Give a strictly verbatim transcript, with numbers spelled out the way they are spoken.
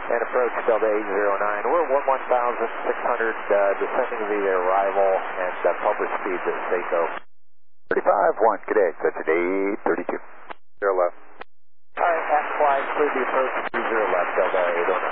And approach Delta eight zero nine. We're one one thousand six hundred, uh, descending via arrival and uh, public speed at Seiko. thirty-five one, cadet, touch at eight thirty-two. Zero left. Alright, half flight, clear the approach three zero left, Delta eight oh nine.